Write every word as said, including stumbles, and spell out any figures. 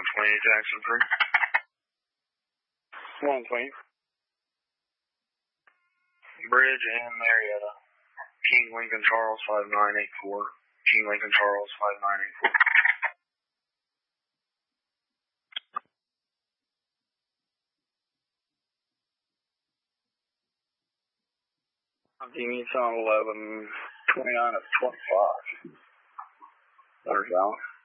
twenty Jackson three. one twenty. Bridge and Marietta. King Lincoln Charles five nine eight four. King Lincoln Charles five nine eight four. Nissan eleven twenty-nine at twenty-five. There's Alan.